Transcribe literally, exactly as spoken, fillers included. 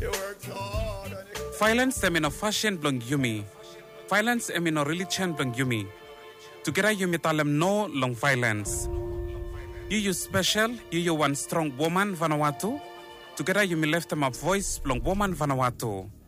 Violence them in a fashion blong yumi. Violence em in a religion blong yumi. Together yumi talem no long violence. You you special, you you one strong woman Vanuatu. Together yumi left them a voice blong woman Vanuatu.